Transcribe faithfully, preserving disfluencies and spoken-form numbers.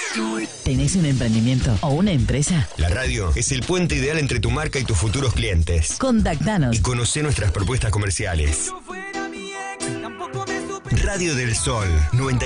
¿Tenés un emprendimiento o una empresa? La radio es el puente ideal entre tu marca y tus futuros clientes. Contactanos Y conoce nuestras propuestas comerciales. Radio del Sol noventa